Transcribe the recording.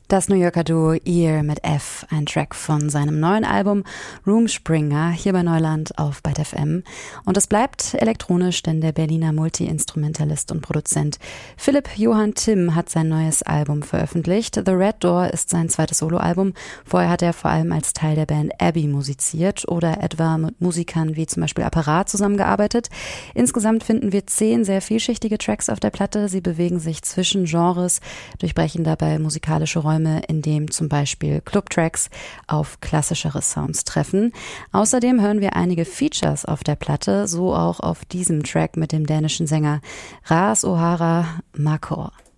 Das New Yorker Duo Ear mit F, ein Track von seinem neuen Album Roomspringer, hier bei Neuland auf Byte FM. Und es bleibt elektronisch, denn der Berliner Multi-Instrumentalist und Produzent Philipp Johann Timm hat sein neues Album veröffentlicht. The Red Door ist sein zweites Soloalbum. Vorher hat er vor allem als Teil der Band Abbey musiziert oder etwa mit Musikern wie zum Beispiel Apparat zusammengearbeitet. Insgesamt finden wir 10 sehr vielschichtige Tracks auf der Platte. Sie bewegen sich zwischen Genres, durchbrechen dabei musikalische Räume, in dem zum Beispiel Clubtracks auf klassischere Sounds treffen. Außerdem hören wir einige Features auf der Platte, so auch auf diesem Track mit dem dänischen Sänger Ras O'Hara Makor.